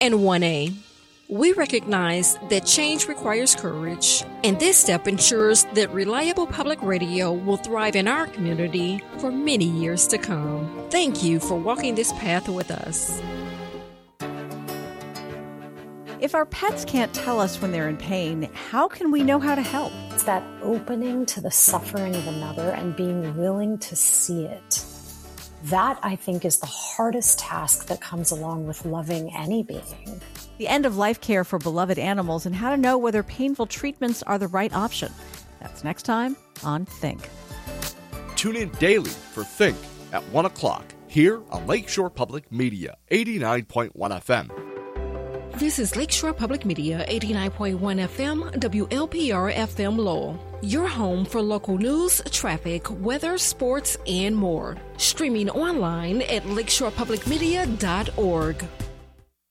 and 1A. We recognize that change requires courage, and this step ensures that reliable public radio will thrive in our community for many years to come. Thank you for walking this path with us. If our pets can't tell us when they're in pain, how can we know how to help? It's that opening to the suffering of another and being willing to see it. That, I think, is the hardest task that comes along with loving any being. The end-of-life care for beloved animals and how to know whether painful treatments are the right option. That's next time on Think. Tune in daily for Think at 1 o'clock here on Lakeshore Public Media, 89.1 FM. This is Lakeshore Public Media, 89.1 FM, WLPR FM Lowell. Your home for local news, traffic, weather, sports, and more. Streaming online at lakeshorepublicmedia.org.